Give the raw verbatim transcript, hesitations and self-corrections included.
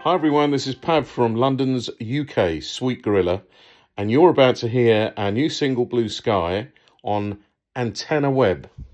Hi everyone, this is Pav from London's U K, Sweet Gorilla, and you're about to hear our new single Blue Sky on Antenna Web.